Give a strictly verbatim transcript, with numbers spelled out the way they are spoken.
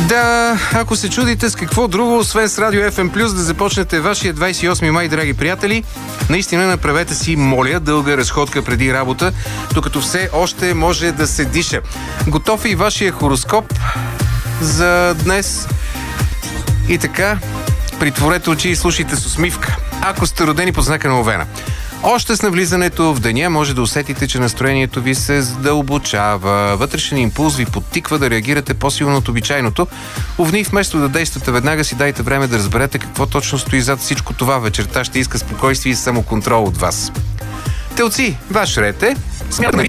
Да, ако се чудите с какво друго, освен с Радио Еф Ем Плюс, да започнете вашия двадесет и осми май, драги приятели, наистина направете си, моля, дълга разходка преди работа, докато все още може да се диша. Готов е и вашия хороскоп за днес. И така, притворете очи и слушайте с усмивка. Ако сте родени под знака на Овена, още с навлизането в деня може да усетите, че настроението ви се задълбочава. Вътрешен импулс ви подтиква да реагирате по-силно от обичайното. Овни, вместо да действате веднага, си дайте време да разберете какво точно стои зад всичко това. Вечерта ще иска спокойствие и самоконтрол от вас. Телци, ваш ред е. Смятам